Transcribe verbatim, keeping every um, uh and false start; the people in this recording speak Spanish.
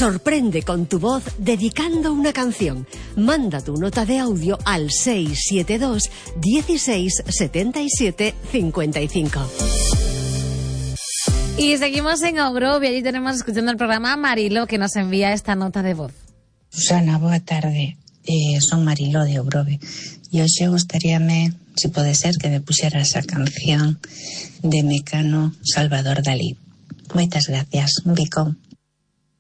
Sorprende con tu voz dedicando una canción. Manda tu nota de audio al seis siete dos, dieciséis, setenta y siete, cincuenta y cinco. Y seguimos en Ogrove, y allí tenemos escuchando el programa Marilo, que nos envía esta nota de voz. Susana, boa tarde. Eh, son Marilo de Ogrove. E hoxe gustaríame, se pode ser, que me puxera esa canción de Mecano Salvador Dalí. Moitas gracias. Un bicón.